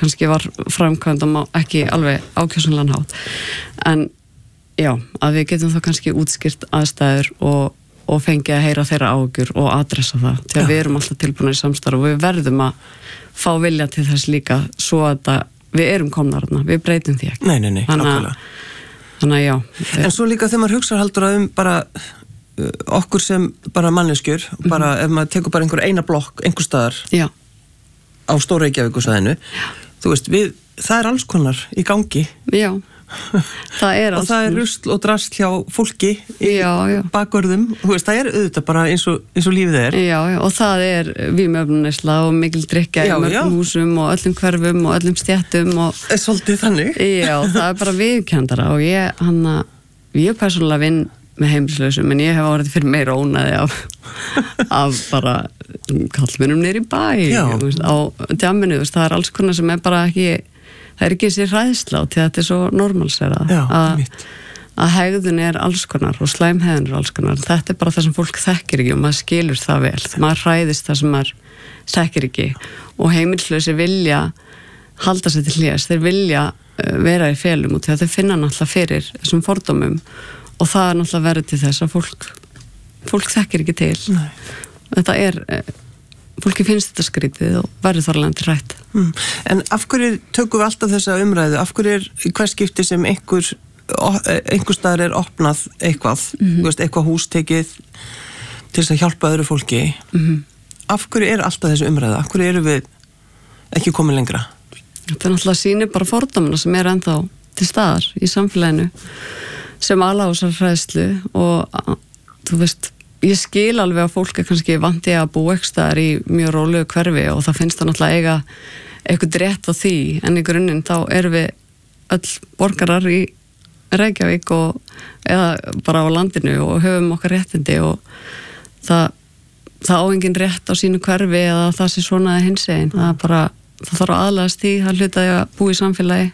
kannski var framkvæmd ekki alveg ákjósanlegan hátt en já, að við getum þá kannski útskýrt aðstæður og fengið að heyra þeirra áhyggjur og adressa það til að við erum alltaf tilbúinir í samstarf og við verðum að fá vilja til þess líka svo að við erum komnar þarna, við breytum því ekki. Nei, nákvæmlega. Þannig að já. En svo líka þegar maður hugsar heldur að bara okkur sem bara manneskjur, bara ef maður tekur bara einhver eina blokk, einhver staðar á Stóra Reykjavíkursvæðinu, þú veist, það er alls konar í gangi. Já. Það er og það er rusl og drasl hjá fólki í bakvörðum, þú veist, það er auðvitað bara eins og lífið er. Já, og það er vímuefnaneysla og mikil drykkja í mörgum húsum og öllum hverfum og öllum stéttum og svolítið þannig. Já, það er bara viðurkenndara og ég persónulega vinn með heimilislausum en ég hef orðið fyrir meira ónæði af bara kallmennum niður í bæ veist, á djamminu, það er alls konar sem er bara ekki það er ekki þessi hræðsla til að þetta er svo normalserað að hegðun er alls konar og slæmhegðun er alls konar. Þetta er bara það sem fólk þekkir ekki og maður skilur það vel. Maður hræðist það sem maður þekkir ekki og heimilislausi vilja halda sér til hlés. Þeir vilja vera í felum og til að þeir finna náttúrulega fyrir þessum fordómum og það er náttúrulega verið til þess að fólk þekkir ekki til. Nei. Þetta er fólki finnst þetta skrítið og verður þarlega til rætt. En af hverju tökum við alltaf þessa umræðu? Af hverju hver skipti sem einhver staðar er opnað eitthvað, veist, eitthvað hústekið til þess að hjálpa öðru fólki? Af hverju er alltaf þessi umræðu? Af hverju erum við ekki komin lengra? Þetta er náttúrulega sýnir bara fordómana sem er ennþá til staðar í samfélaginu sem aðlásar hræðslu og þú veist ég skil alveg að fólk er kannski vandi að búa ekki staðar í mjög rólegu hverfi og það finnst það náttúrulega eiga eitthvað rétt á því en í grunninn þá erum við öll borgarar í Reykjavík eða bara á landinu og höfum okkar réttindi og það á engin rétt á sínu hverfi eða það sé svona eða hinsegin. Það þarf að aðlagast því, það hluta að búa í samfélagi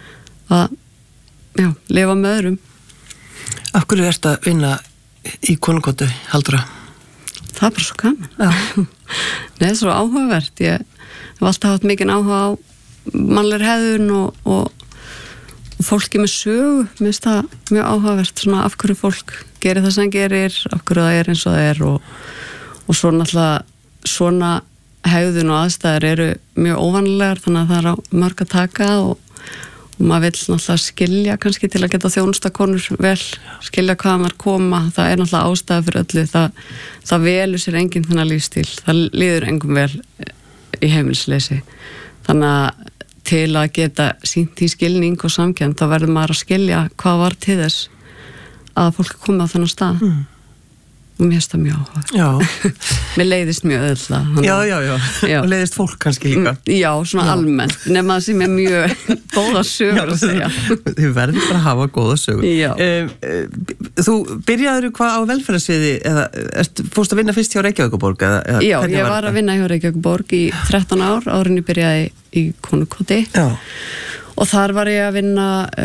að lifa með öðrum. Af hverju ertu að vinna í Konukoti, Halldóra? Það er bara svo gaman. Nei, það er svo áhugavert. Ég hef alltaf haft mikinn áhuga á mannlegri hegðun og fólki með sögu. Mér finnst það mjög áhugavert svona af hverju fólk gerir það sem gerir, af hverju það er eins og það er og svo náttúrulega svona hegðun og aðstæður eru mjög óvanlegar þannig að það er á mörg að taka og maður vill náttúrulega skilja kannski til að geta þjónustakonur vel, skilja hvaðan þar koma, það er náttúrulega ástæða fyrir öllu, það velur sér enginn þennan lífstíl, það líður engum vel í heimilisleysi. Þannig að til að geta sýnt í skilning og samkennd, þá verður maður að skilja hvað var til þess að fólk komi á þennan stað. Og mér finnst það mjög áhuga. Mér leiðist mjög öðvitað. Já. Og leiðist fólk kannski líka. Já, svona almennt. Nema það sem er mjög góða sögur að segja. Þið verður bara að hafa góða sögur. Já. Þú byrjaður hvað á velferðarsviði eða fórst að vinna fyrst hjá Reykjavíkurborg? Já, ég var að vinna hjá Reykjavíkurborg í 13 ár áður en ég byrjaði í Konukoti. Já. Og þar var ég að vinna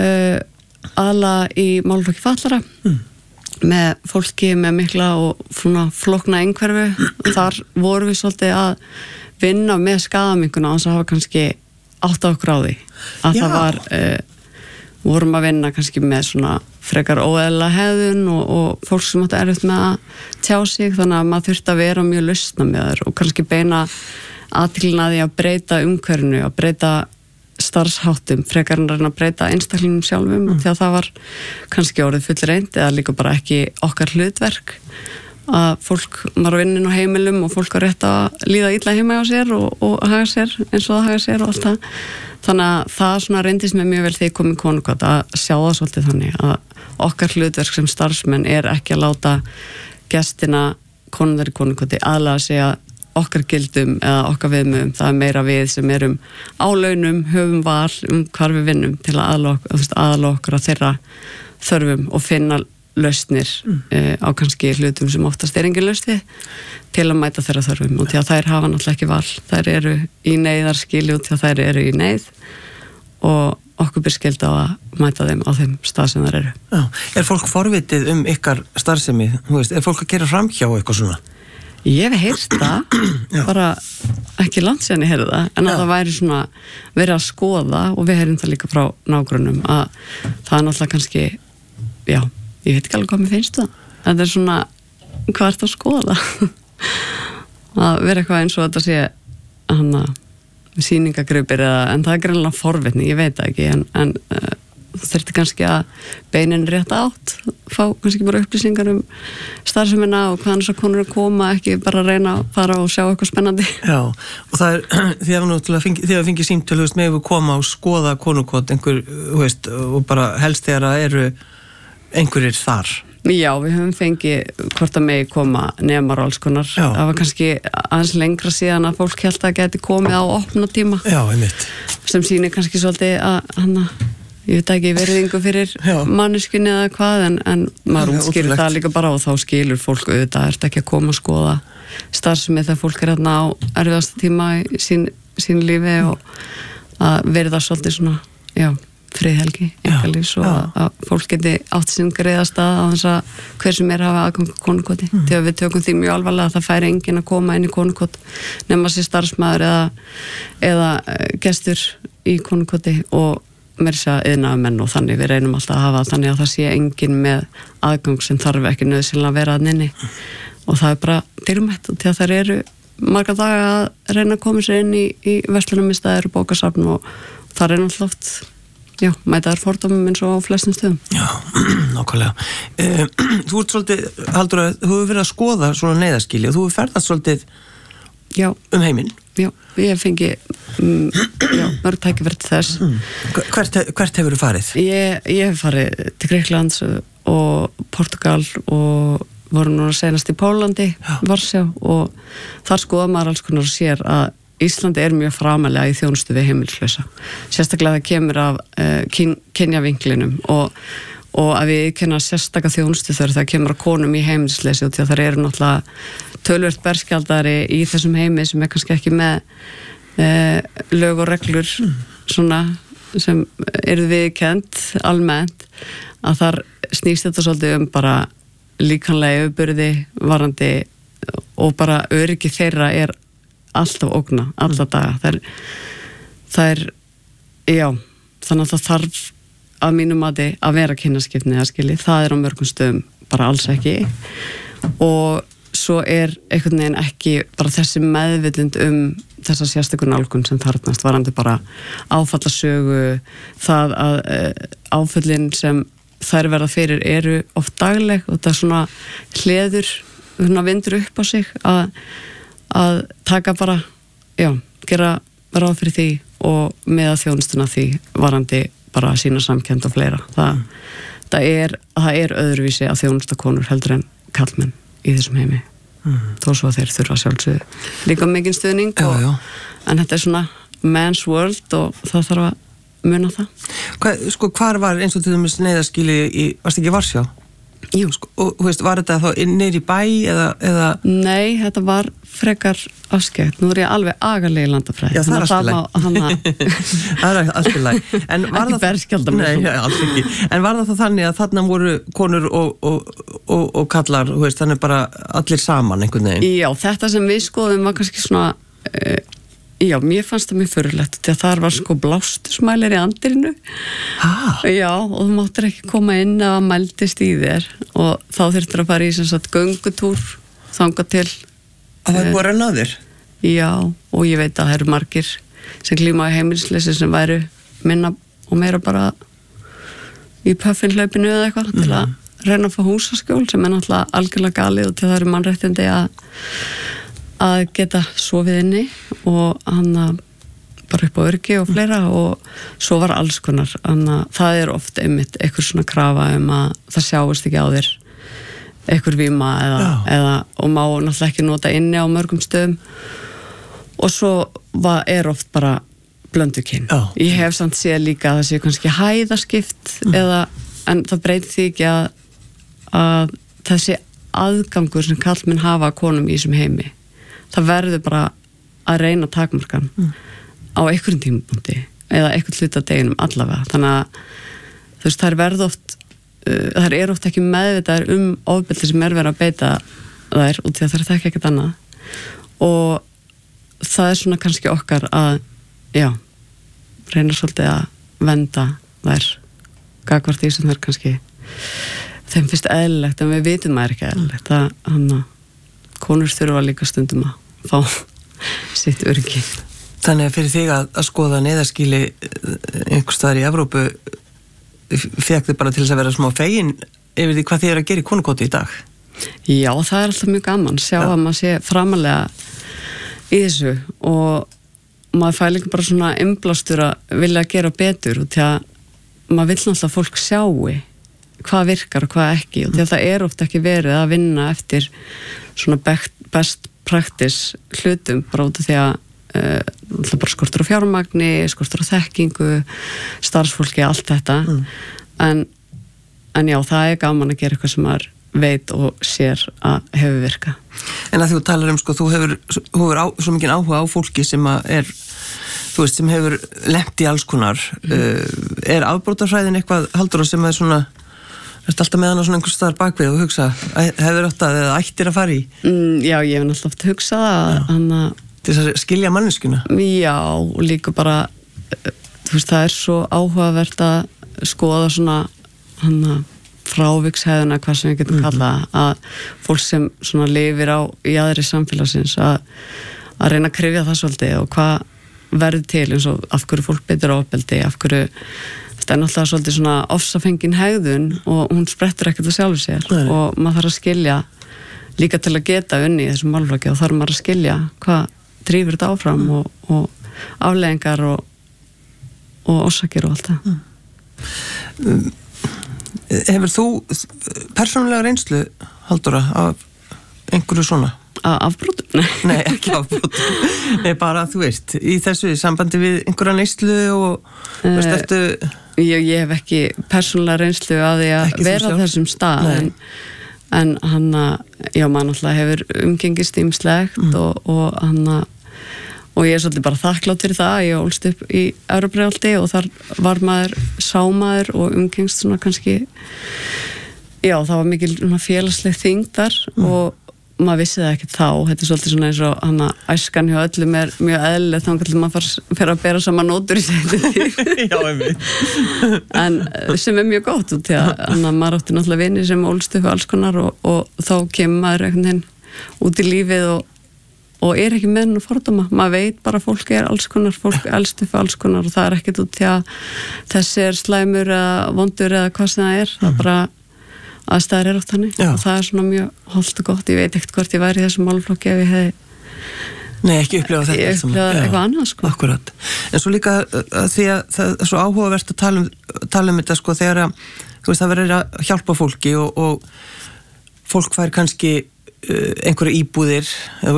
aðallega í málaflokki fatlara. Með fólki með mikla og flókna einhverfu. Þar vorum við svolítið að vinna með skaðaminkuna og þess að hafa kannski átt á okkur á því að það var vorum að vinna kannski með svona frekar óeðla hegðun og fólk sem átti erfitt með að tjá sig þannig að maður þurfti að vera mjög lausna með þær og kannski beina athyglinni að því að breyta umhverfinu, að breyta starfsháttum frekar en að breyta einstaklingum sjálfum því að það var kannski orðið fullreynt eða líka bara ekki okkar hlutverk að fólk var á vinnin og heimilum og fólk var rétt að líða illa heima á sér og haga sér eins og það haga sér og allt það. Þannig að það svona reyndist mér mjög vel þegar ég kom í Konukot að sjá það svolítið þannig að okkar hlutverk sem starfsmenn er ekki að láta gestina konur í Konukoti aðlaga sig að okkar gildum eða okkar viðmiðum, það er meira við sem erum á launum, höfum val hvar við vinnum til að aðlaga okkur að þeirra þörfum og finna lausnir á kannski hlutum sem oftast er engin lausn við til að mæta þeirra þörfum og til að þær hafa náttúrulega ekki val, þær eru í neyðarskilju til að þær eru í neyð og okkur ber skylda á að mæta þeim á þeim stað sem þær eru. Já. Er fólk forvitið ykkar starfsemi? Er fólk að gera framhjá eitthvað svona? Ég hef heyrt það bara ekki langt síðan ég heyrði það en að það væri svona verið að skoða og við heyrum það líka frá nágrönnum að það náttúrulega kannski ég veit ekki alveg hvað mér finnst það þetta svona, hvað ert að skoða að vera eitthvað eins og þetta sé sýningagrupir en það greinlega forvitni, ég veit það ekki en það þurfti kannski að beinin rétt átt, fá kannski bara upplýsingar starfsemina og hvaðan þessar konur koma, ekki bara reyna að fara og sjá eitthvað spennandi. Já, og það þegar við fengið símtöl, með við koma og skoða konukot einhver, og bara helst þegar það eru einhverjir þar. Já, við höfum fengið hvort að megi koma nemar og alls konar. Það var kannski aðeins lengra síðan að fólk held að geti komið á opna tíma. Já, einmitt. Sem sýnir kannski svolítið að ég veit ekki verðingu fyrir manneskjunni eða hvað en maður útskýrir það líka bara og þá skilur fólk auðvitað, ert ekki að koma og skoða starfsemi þegar fólk hérna á erfiðasta tíma í sín lífi og að verða svolítið svona, friðhelgi einkalífs og að fólk geti átt sinn greiðast á þess að hver sem hafa aðgang á konukoti þegar við tökum því mjög alvarlega að það færi enginn að koma inn í konukot nema sér starfsmaður eða gestur í konukoti og mér sé að iðnaða menn og þannig við reynum alltaf að hafa þannig að það sé enginn með aðgang sem þarf ekki nauðsynlega að vera að nynni og það bara dýrmætt og til að þær eru marga daga að reyna að koma sér inn í verslunarmiðstæðir og bókasafn og það er náttúrulega oft mætaðar fordómum eins og á flestum stöðum. Já, nákvæmlega. Þú ert svolítið, Halldóra, þú hefur verið að skoða svona neyðarskýli og þú hefur ferðast svolítið heiminn. Já, ég fengi mörg tækifæri til þess. Hvert hefur þú farið? Ég hef farið til Grikklands og Portugal og voru núna senast í Pólandi, Varsjá og þar skoða maður alls konar og sér að Íslandi er mjög framalega í þjónustu við heimilislausa. Sérstaklega það kemur af kynjavinklinum og að við kenna sérstaka þjónustu þegar það kemur að konum í heimilisleysi og því að það eru náttúrulega tölvört berskjaldari í þessum heimi sem er kannski ekki með lög og reglur svona sem eru viðkennd almennt að þar snýst þetta svolítið bara líkanlega yfirbyrði varandi og bara öryggi þeirra er alltaf ógna, alla daga það er þannig að það þarf að mínum mati að vera kynjaskiptni eða skilji, það er á mörgum stöðum bara alls ekki og svo er einhvern veginn ekki bara þessi meðvitund þessa sérstöku nálgun sem þarfnast varandi bara áfallasögu það að áföllin sem þær verða fyrir eru oft dagleg og það er svona hleður, vindur upp á sig að taka bara, gera ráð fyrir því og með að þjónustuna því varandi bara sína samkennd og fleira. Það er öðruvísi að þjónusta konur heldur en karlmenn í þessum heimi. Þó svo að þeir þurfa sjálfsögðu líka mikinn stuðning en þetta er svona man's world og það þarf að muna það. Hvar var eins og til dæmis neyðarskýli varst ekki í Varsjá? Jú. Og var þetta þá neyri bæ eða? Nei, þetta var frekar afskekt. Nú er ég alveg agarlega í landafræði. Já, það er allt í lagi. Það er allt í lagi. Ekki berskjaldar. Nei, alls ekki. En var það þá þannig að þarna voru konur og kallar, þannig bara allir saman einhvern veginn? Já, þetta sem við skoðum var kannski svona mér fannst það mjög förulegt því að þar var blástusmælir í andirinu og þú máttir ekki koma inn ef að mældist í þér og þá þurftir að fara í göngutúr þangað til að það voru að ná þér? Já, og ég veit að það eru margir sem glíma í heimilisleysi sem væru minna og meira bara í puffinhlaupinu eða eitthvað til að reyna að fá húsaskjól sem er náttúrulega algjörlega galið og til það eru mannréttindi að geta sofið inni og hann bara upp á örgi og fleira og svo var alls konar það er oft einmitt eitthvað svona krafa að það sjáist ekki á þér eitthvað víma og má náttúrulega ekki nota inni á mörgum stöðum og svo er oft bara blöndukyn. Ég hef samt séð líka að það sé kannski hæðaskipt en það breytir því ekki að þessi aðgangur sem karlmenn hafa að konum í þessum heimi það verður bara að reyna takmarkan á einhverjum tímapunkti eða einhvern hluta deginum allavega þannig að það er oft ekki meðvitaðir ofbeldi sem verið að beita þær út því að þær þekki ekkert annað og það svona kannski okkar að reyna svolítið að venda þær gagvart því sem þær kannski þeim finnst eðlilegt en við vitum það ekki eðlilegt að konur þurfa líka stundum að fá sitt öryggi. Þannig að fyrir þig að skoða neyðarskýli einhvers staðar í Evrópu fekk þið bara til þess að vera smá fegin yfir því hvað þið að gera í konukoti í dag? Já, það alltaf mjög gaman sjá að maður sé framalega í þessu og maður fær líka bara svona innblástur að vilja gera betur og til að maður vill náttúrulega að fólk sjáu hvað virkar og hvað ekki og því að það ofta ekki verið að vinna eftir svona best practice hlutum bara út af því að bara skortur á fjármagni, skortur á þekkingu, starfsfólki, allt þetta en já, það gaman að gera eitthvað sem maður veit og sér að hefur virka. En að þú talar þú hefur svo mikið áhuga á fólki sem að sem hefur lent í alls konar afbrótarfræðin eitthvað haldur og sem svona alltaf með hana svona einhvers staðar bakvið og hugsa hefur átt að eða ættir að fara í? Já, ég hef alltaf oft hugsað að til þess að skilja manneskuna? Já, og líka bara það svo áhugavert að skoða svona frávikshæðuna, hvað sem við getum kallað að fólk sem svona lifir í aðri samfélagsins að reyna að kryfja það svolítið og hvað verður til eins og af hverju fólk beitir ofbeldi, af hverju þetta náttúrulega svolítið svona ofsafengin hegðun og hún sprettur ekkert að sjálfu sér og maður þarf að skilja líka til að geta unni í þessum málflokki og þarf maður að skilja hvað drífur þetta áfram og afleiðingar og orsakir og allt það. Hefur þú persónulega reynslu, Halldóra, af einhverju svona? Afbrotum? Nei, ekki afbrotum. Nei, bara þú veist, í þessu sambandi við einhverja neyslu og ertu... Ég hef ekki persónulega reynslu að því að vera á þessum stað en hann, maður náttúrulega hefur umgengist ýmislegt og ég svolítið bara þakklátt fyrir það. Ég ólst upp í Evrópuáldi og þar var maður sámaður og umgengst svona kannski það var mikil félagsleg þyngdar og maður vissi það ekki þá. Þetta svolítið svona eins og æskan hjá öllum mjög eðlileg þannig að maður fer að bera saman nótur í seinni en sem mjög gott út því að maður átti náttúrulega vini sem ólst upp alls konar og þá kemur maður einhvern veginn út í lífið og ekki með hennu fordóma. Maður veit bara að fólk alls konar, fólk elst upp alls konar og það ekkert út því að þessi slæmur eða vondur eða hvað sem það það bara aðstæður oft þannig og það svona mjög holdt og gott. Ég veit ekkert hvort ég væri í þessum málflokki ef ég hefði ekki upplifað þetta. Ég upplifað eitthvað annað Akkurat. En svo líka því að það er svo áhugavert að tala um þetta þegar að það verður að hjálpa fólki og fólk fær kannski einhverja íbúðir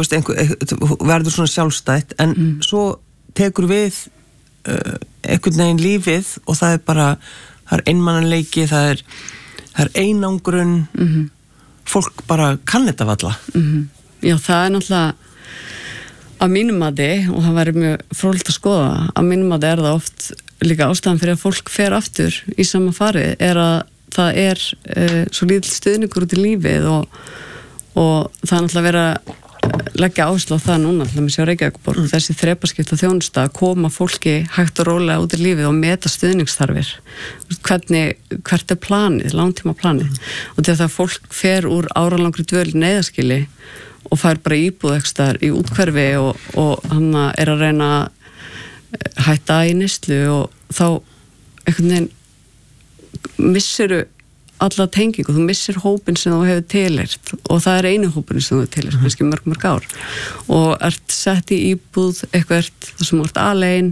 verður svona sjálfstætt en svo tekur við einhvern veginn lífið og það er einmannaleiki, það er einangrun fólk bara kann þetta valla. Já, það náttúrulega að mínum mati og það væri mjög fróðlegt að skoða að mínum mati það oft líka ástæðan fyrir að fólk fer aftur í sama farið að það svo lítill stuðningur út í lífið og það náttúrulega verið að leggja áherslu á það núna til að sjá Reykjavíkurborg þessi þrepaskipta þjónusta að koma fólki hægt og rólega út í lífið og meta stuðningsþarfir hvert planið, langtíma planið og til að það fólk fer úr áralangri dvöl í neyðarskýli og fær bara íbúð ekstar í útkverfi og hann að reyna að hætta í neyslu og þá einhvern veginn missiru alla tengingu, þú missir hópin sem þú hefur tilheyrt og það einu hópin sem þú hefur tilheyrt, kannski mörg ár og ert sett í íbúð eitthvað þar sem þú ert alein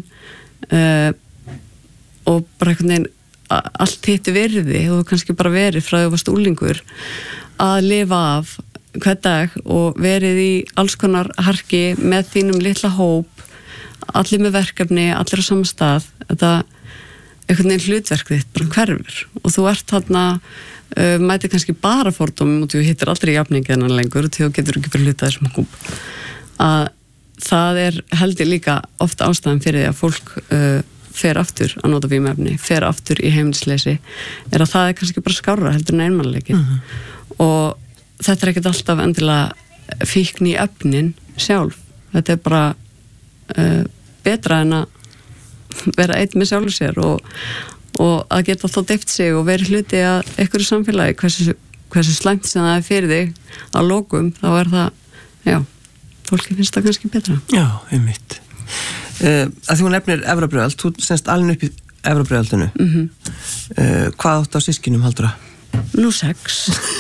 og bara einhvern veginn allt hitt virði og þú kannski bara verið frá því þú varst úlingur að lifa af hvern dag og verið í alls konar harki með þínum litla hóp allir með verkefni, allir á sama stað þetta einhvern veginn hlutverk þitt bara hverfur og þú ert þarna mæti kannski bara fordómum og þú hittir aldrei jafningi þennan lengur og þú getur ekki fyrir hluta þessum hóp að það held ég líka oft ástæðan fyrir því að fólk fer aftur að nota vímuefni, fer aftur í heimilisleysi að það kannski bara skárra heldur en einmannleiki og þetta ekkert alltaf endilega fíkn í efnin sjálf, þetta bara betra en að vera einn með sjálfur sér og að geta þá deift sig og verið hluti að einhverju samfélagi, hversu slæmt sem það fyrir þig að lokum, þá það, fólki finnst það kannski betra. Já, einmitt. Að þú nefnir Efrabröðald, þú semst alveg upp í Efrabröðaldinu. Hvað áttu á systkinum, haldur það? Nú 6.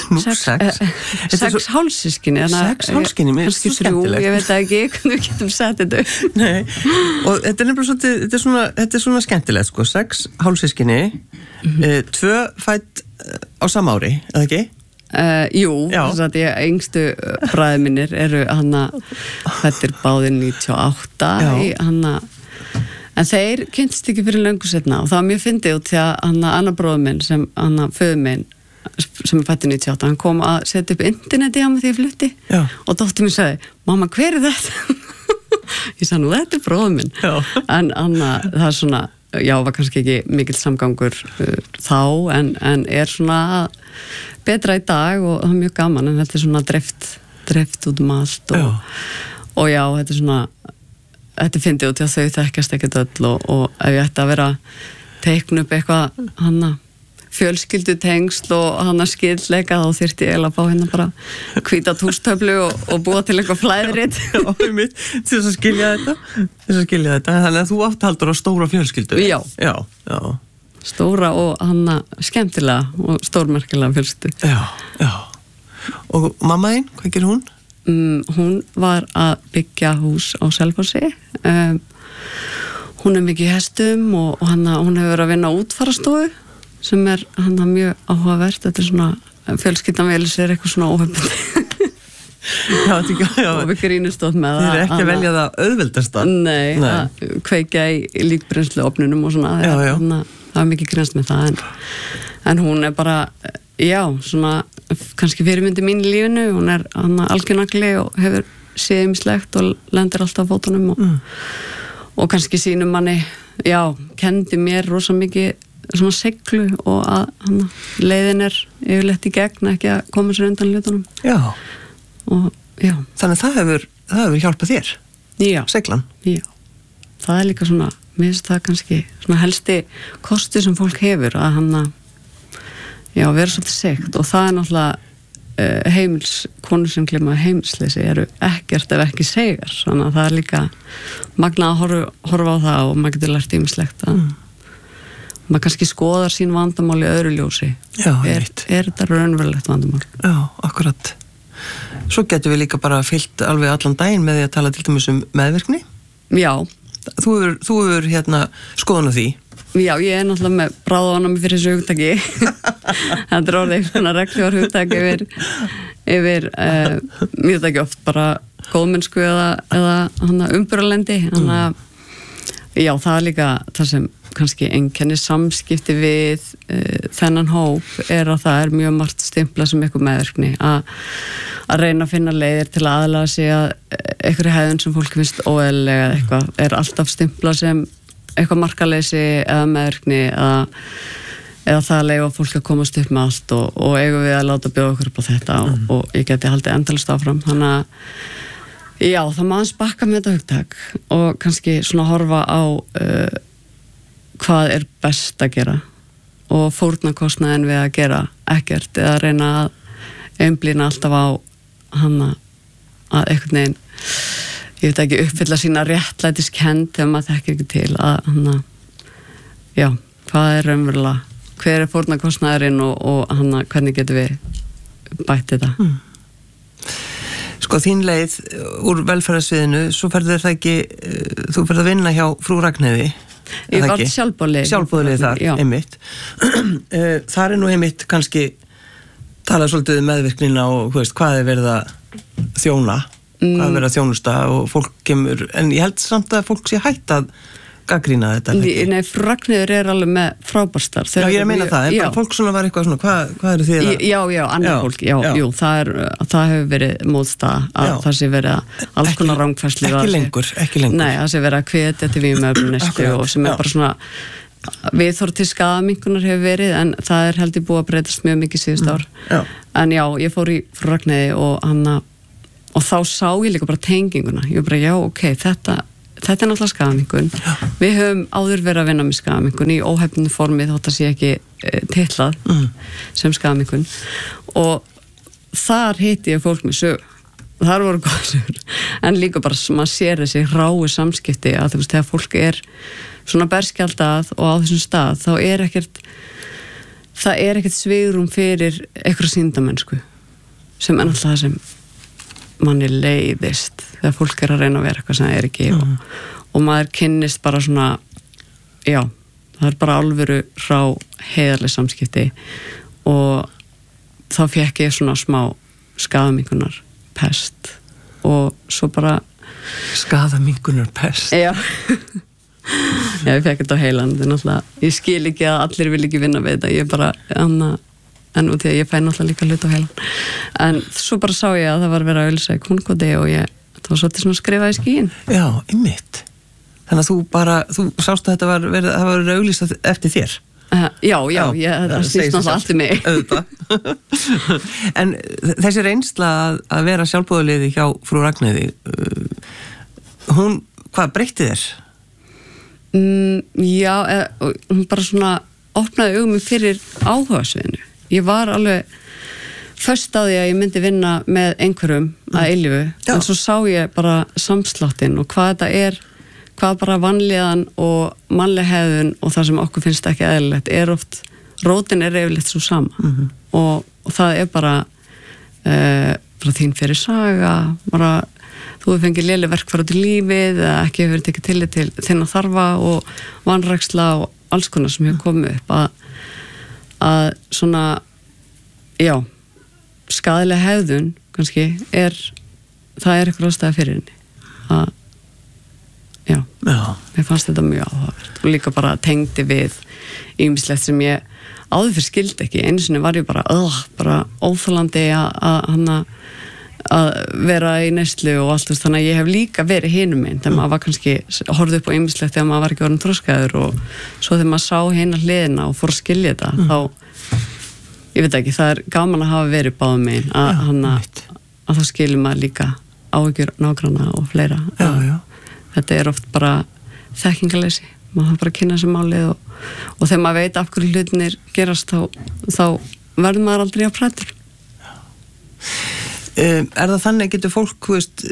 6 hálfsystkini. 6 hálfsystkini, mér finnst það skemmtilegt. Ég veit ekki hvernig við getum sett þetta. Nei, og þetta nefnilega svolítið, þetta svona skemmtilegt, sko, 6 hálfsystkini, 2 fædd á sama ári, eða ekki? Jú, þess að yngstu bræður mínir eru þetta báðir 98 en þeir kynntist ekki fyrir löngu setna og það var mjög fyndið út því að annar bróður minn sem föður minn sem fæddur 98, hann kom að setja upp interneti á mig því ég flutti og dóttir mér sagði, mamma, hver þetta? Ég sagði, nú þetta bróður minn en það svona, var kannski ekki mikill samgangur þá en svona betra í dag og það er mjög gaman en þetta svona dreift út allt og þetta svona þetta fyndi út í að þau þekkjast ekkert öll og ef ég ætti að vera teikna upp eitthvað fjölskyldutengsl og skildleika þá þyrfti ég eiginlega að fá bara hvíta tústöflu og búa til eitthvað flæðrit til þess að skilja þetta þannig að þú átt haldur á stóra fjölskyldu já. Stóra og skemmtilega og stórmerkilega fjölskyldu já. Og mamma þín, hvað gerir hún? Hún var að byggja hús á Selfossi hún mikið í hestum og hún hefur verið að vinna á útfarastofu sem mjög áhugavert þetta svona fjölskyldan vel sér eitthvað svona óhefbund og við grínumst með það þið eru ekki að velja það auðveldasta nei. Að kveikja í líkbrennslu opnunum og svona það er mikið grínst með það en hún bara svona kannski fyrirmyndi mín í lífinu hún algjörnagli og hefur séð ýmislegt og lendir alltaf á fótunum og kannski sínum manni kendi mér rosa mikið svona seglu og að leiðin yfirleitt í gegn ekki að koma sér undan hlutunum og þannig að það hefur hjálpað þér seglan það er líka svona, mér finnst það kannski svona helsti kosti sem fólk hefur að vera svolítið segt og það er náttúrulega konur sem gleyma heimilisleysi eru ekkert ef ekki segar þannig að það er líka magnað að horfa á það og maður getur lært ýmislegt að maður kannski skoðar sín vandamál í öðru ljósi er þetta raunverulegt vandamál? Já, akkurat svo getur við líka bara fyllt alveg allan daginn með því að tala til dæmis meðvirkni þú hefur skoðun á því já, ég er náttúrulega með bráðavanami fyrir þessu hugtaki þetta orðið svona regljór hugtaki yfir mjög það ekki oft bara góðmennsku eða umburðarlendi já, það er líka það sem kannski einkennir samskipti við þennan hóp er að það er mjög margt stimpla sem eitthvað meðvirkni að reyna að finna leiðir til að aðlaga sig að einhverju hegðun sem fólki finnst óeðlilega eitthvað er alltaf stimpla sem eitthvað markaleysi eða meðvirkni eða það að leyfa fólk að komast upp með allt og eigum við að láta bjóða okkur upp á þetta og ég geti haldið endalist áfram þannig að það má aðeins bakka með þetta hugtak og kannski svona horfa á hvað er best að gera og fórnarkostnaðin við að gera ekkert eða reyna að einblína alltaf á að einhvern veginn ég veit ekki uppfylla sína réttlætiskennd þegar maður þekkir ekki til að hvað er raunverulega hver er fórnarkostnaðurinn og hvernig getum við bætt þetta Sko þín leið úr velferðarsviðinu svo ferður það ekki þú ferð að vinna hjá frú Ragnheiði Ég var sjálfboðaliði þar, einmitt þar er nú einmitt kannski talað svolítið meðvirknina og hvað er verið að þjóna hvað er verið að þjónusta og fólk kemur en ég held samt að fólk sé hætt að gagnrýna þetta Nei, frú Ragnheiður er alveg með frábærstar Já, ég meina það, en bara fólk svona var eitthvað svona hvað eru þið að Já, annar fólk, jú, það hefur verið móðstað að það sé verið alls konar rangfærslu Ekki lengur Nei, það sé verið að hvetja til vímuefnaneyslu og sem er bara svona viðhorf til skaðaminkunar hefur verið en það heldur búið að breytast mjög mikið síðust ár en já, ég fór í frá Ragnheiði og þá sá ég líka bara tenginguna ég bara, já, ok, þetta er náttúrulega skaðamingun við höfum áður verið að vinna með skaðamingun í óhefnu formi þótt að sé ekki titlað sem skaðamingun og þar hitti ég fólk með sög þar voru góðsögur en líka bara maður sér þessi ráu samskipti að þú veist, þegar fólk er svona berskjaldað og á þessum stað þá það er ekkert svigrúm fyrir eitthvað sýndamennsku sem er náttúrulega það sem manni leiðist þegar fólk er að reyna að vera eitthvað sem það er ekki og maður kynnist bara svona já, það er bara alvöru rá heiðarleg samskipti og þá fékk ég svona smá skaðaminkunar pest og svo bara skaðaminkunar pest já ég fekk þetta á heilan ég skil ekki að allir vil ekki vinna við þetta ég bara en út í að ég fæ náttúrulega líka hlut á heilan en svo bara sá ég að það var verið að auglýsa í Konukoti og það var svolítið svona skrifað í skíin já, einmitt þannig að þú sást að það var verið auglýsað eftir þér já, það snýst náttúrulega allt í mig en þessi reynsla að vera sjálfboðaliði hjá frú Ragnheiði hún, hvað breytti þér? Já, hún bara svona opnaði augum fyrir áhugasviðinu ég var alveg först á því að ég myndi vinna með einhverjum að eilífu en svo sá ég bara samsláttinn og hvað þetta er hvað bara vanlíðan og mannleg hegðun og það sem okkur finnst ekki eðlilegt oft, rótin yfirleitt svo sama og það er bara þín fyrir saga bara þú hefur fengið léleg verkfæri til lífið eða ekki hefur tekið tillit til þinna þarfa og vanræksla og alls konar sem hefur komið upp að svona já, skaðileg hegðun kannski það er eitthvað ástæða fyrir henni að já, mér fannst þetta mjög áhugavert og líka bara tengdi við ýmislegt sem ég áður fyrir skildi ekki einu sinni var ég bara óþolandi að vera í neyslu og allt þannig að ég hef líka verið hinum minn þegar maður var kannski horfði upp á ýmislegt þegar maður var ekki orðinn þroskaður og svo þegar maður sá hina hliðina og fór að skilja þetta þá, ég veit ekki, það er gaman að hafa verið báðum megin að það skilur maður líka áhyggjur nágranna og fleira þetta er oft bara þekkingaleysi maður þarf bara að kynna þessi málið og þegar maður veit af hverju hlutinir gerast þá verður maður aldrei að prætur Er það þannig, getur fólk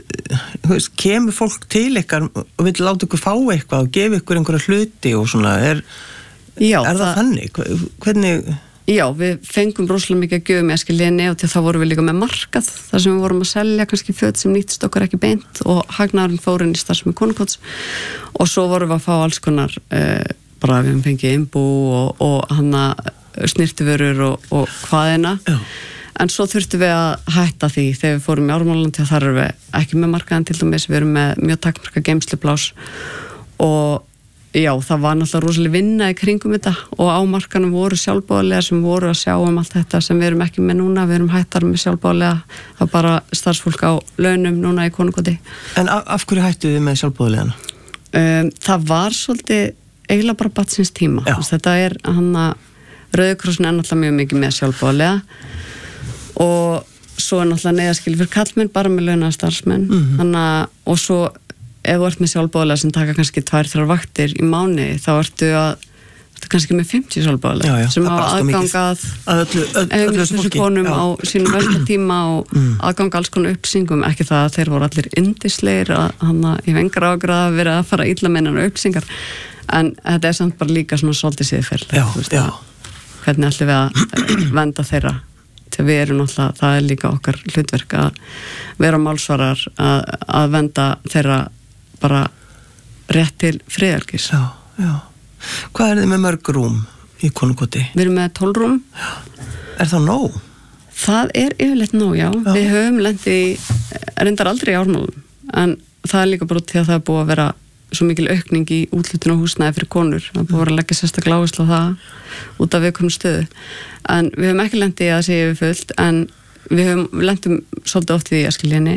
kemur fólk til ykkar og vil láta ykkur fá eitthvað og gefa ykkur einhverja hluti og svona er það þannig? Hvernig? Já, við fengum rosalega mikið að gjöfum í Eskilíðinni og til þá vorum við líka með markað þar sem við vorum að selja kannski föt sem nýttist okkur ekki beint og hagnaðurinn fór inn í starfsemi Konukots og svo vorum við að fá alls konar bara við höfum fengið innbú og snirtivörur og hvaðina en svo þurftum við að hætta því þegar við fórum í Ármálandi og þar erum við ekki með markaðan til dæmis, við erum með mjög takmarka geymsluplás og já, það var náttúrulega rosalega vinna í kringum þetta og á markanum voru sjálfboðaliðar sem voru að sjá allt þetta sem við erum ekki með núna, við erum hættar með sjálfboðaliða, það er bara starfsfólk á launum núna í Konukoti. En af hverju hættuð þið með sjálfboðaliðana? Það var svolítið eiginlega bara batsins tíma, þetta er Rauði krossin er náttúrulega mjög mikið með sjálfboðaliða og svo er náttúrulega neyðarskil fyrir kallmenn bara með launaða starfsmenn og svo ef þú ert með sjálfboðaliða sem taka kannski 2-3 vaktir í mánuði þá ertu kannski með 50 sjálfboðaliða sem hafa aðgang að þessu konum á sínum verkatíma og aðgang alls konar upplýsingum, ekki það að þeir voru allir yndislegir ég hef engar ágjörð að vera að fara illa með hennar upplýsingar en þetta er samt bara líka svona svolítið siðferðilegt hvernig ætlum við að venda þeirra þegar við erum náttúrulega, það er líka okkar hlutverk að vera málsvarar að venda þeirra bara rétt til friðhelgis. Já. Hvað er þið með mörg rúm í Konukoti? Við erum með 12 rúm. Er það nóg? Það er yfirleitt nóg, já. Við höfum lent í, reyndar aldrei í Ármálum, en það er líka bara út því að það er búið að vera svo mikil aukning í úthlutun og húsnæði fyrir konur. Það er búið að leggja sérstaklega áherslu á það út af viðkomnu stöðu. En við höfum ekki lent í að segja við fullt, en við lentum svolítið oft í Eskilíðinni,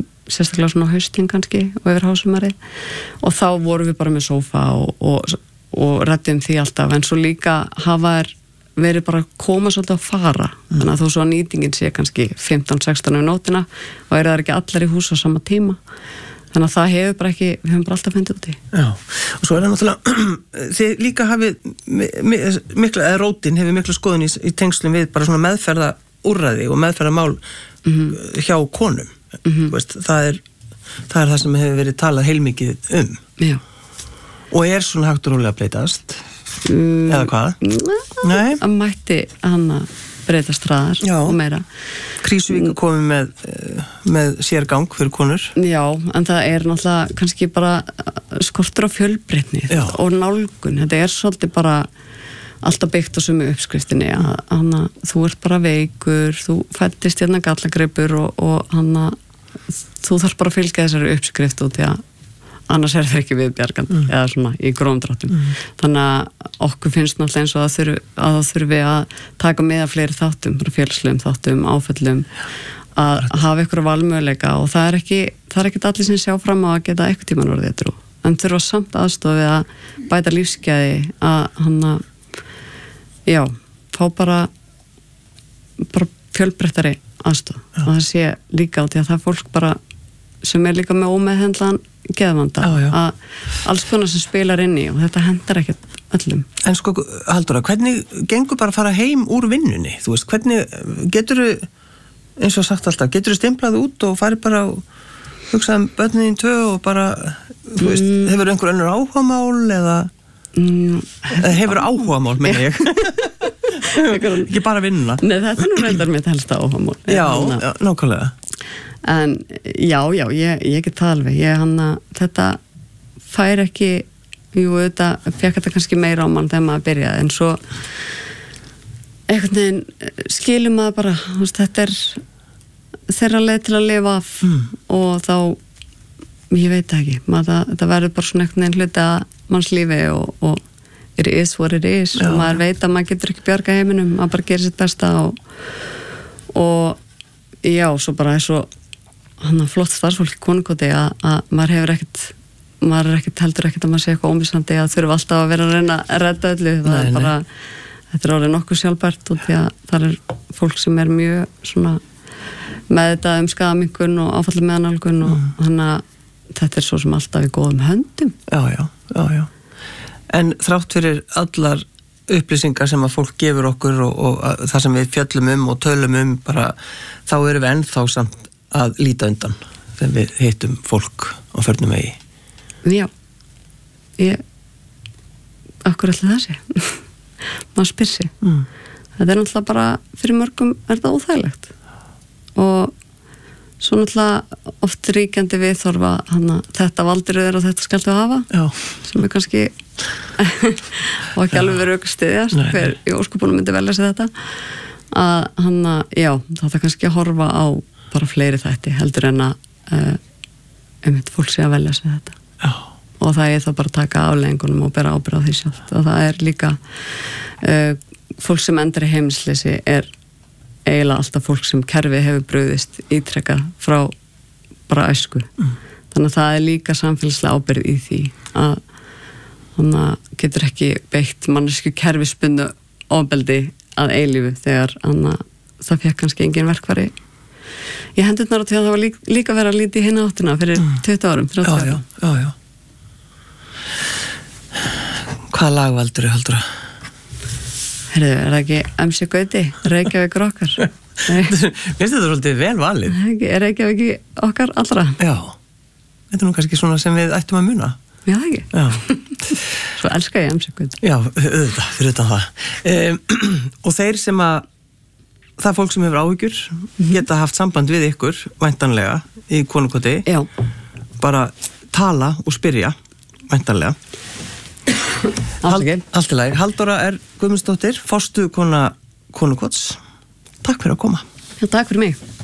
sérstaklega svona haustin kannski og yfir hásumarið og þá vorum við bara með sófa og og ræddum því alltaf, en svo líka hafa verið bara að koma svolítið að fara, þannig að þó svo að nýtingin sé kannski 15-16 nótina og það ekki allar í hús á sama tíma, þannig að það hefur bara ekki, við höfum bara alltaf fundið út í. Já, og svo það náttúrulega þið líka hafið mikla, eða rótin hefur mikla skoðun í tengslum við bara svona meðferðaúrræði og meðferðamál hjá konum. Veist, það er það sem hefur verið talað heilmikið Já. Og svona hægt og rólega að breytast eða hvað? Nei? Að mætti hann að breytast hraðar og meira. Krísuvík komið með sérgang fyrir konur. Já, en það náttúrulega kannski bara skortur á fjölbreytni og nálgun. Þetta svolítið bara alltaf byggt á sömu uppskriftinni að þú ert bara veikur, þú fættist gallagreipur og þú þarf bara að fylgja þessari uppskrift út í að annars það ekki viðbjargandi eða svona í grófum dráttum. Þannig að okkur finnst náttúrulega eins og að það þurfi að taka með að fleiri þáttum, bara félagslegum þáttum, áföllum, að hafa ykkur valmöguleika og það ekkert allir sem sjá fram á að geta eitthvað tíman orðið edrú. En þurfa samt aðstofa við að bæta lífsgæði að fá bara fjölbreyttari aðstof. Og það sé líka á því að það fólk bara sem líka með ómeðhendlan geðvanda, að alls konar sem spilar inn í og þetta hendar ekkert öllum. En sko, Halldóra, hvernig gengur bara að fara heim úr vinnunni? Þú veist, hvernig geturðu, eins og sagt alltaf, geturðu stimplað út og farið bara og hugsaðum börnin tvö og bara, þú veist, hefur einhver önnur áhugamál eða hefur áhugamál, meina ég? Ekki bara vinnuna? Nei, þetta nú reyndar mitt helsta áhugamál. Já, nákvæmlega. En ég get það alveg, þetta fær ekki, þetta fekk þetta kannski meira á mann þegar maður byrjaði, en svo einhvern veginn skilur maður bara, þetta þeirra leið til að lifa af og þá, ég veit ekki, þetta verður bara svona einhvern veginn hluti að manns lífi og it is what it is og maður veit að maður getur ekki bjarga heiminum, maður bara gerir sitt besta og svo bara svo flott starfsfólk í Konukoti að maður er ekkert heldur ekkert að maður sé eitthvað ómissandi að þurfa alltaf að vera að reyna að redda öllu, það bara þetta orðið nokkuð sjálfbært og því að það fólk sem mjög svona meðvitað skaðaminnkun og áfalli meðanálgun og þannig að þetta svo sem alltaf í góðum höndum. Já. En þrátt fyrir allar upplýsingar sem að fólk gefur okkur og það sem við fjöllum og tölum bara, þá erum við ennþá samt að líta undan þegar við hittum fólk á förnum vegi. Já, akkur ætla það sé. Maður spyr sig. Þetta náttúrulega bara, fyrir mörgum það óþægilegt. Og svo náttúrulega oft ríkjandi viðþorfa þetta valdir og þetta skaltu hafa. Já. Sem kannski og ekki alveg verið auka stiðjast hver í óskupunum myndi velja sig þetta. Að það kannski að horfa á bara fleiri þætti heldur en að fólk sé að velja sig þetta. Já. Og það þá bara að taka afleiðingunum og bera ábyrgð á því sjálft. Og það líka fólk sem endar í heimilisleysi eiginlega alltaf fólk sem kerfið hefur brugðist ítrekkað frá bara æsku. Þannig að það líka samfélagslega ábyrgð í því að þannig getur ekki beitt mannesku kerfisbundu ofbeldi að eilífu þegar það fekk kannski engin verkfæri í hendurnar og því að það var líka verið að líti í hinna áttina fyrir 20 árum, 30 árum. Já. Hvaða lag valdirðu, Halldóra? Heyrðu, það ekki MC Gauti, Reykjavík okkar? Finnst þetta svolítið vel valið? Er Reykjavík okkar allra? Já, þetta nú kannski svona sem við ættum að muna. Já, það ekki. Já. Svo elska ég MC Gauti. Já, auðvitað, fyrir utan það. Og þeir sem að það fólk sem hefur áhyggjur geta haft samband við ykkur væntanlega í Konukoti. Já. Bara tala og spyrja væntanlega. Allt í lagi. Halldóra Guðmundsdóttir, forstöðukona Konukots. Takk fyrir að koma. Já, takk fyrir mig.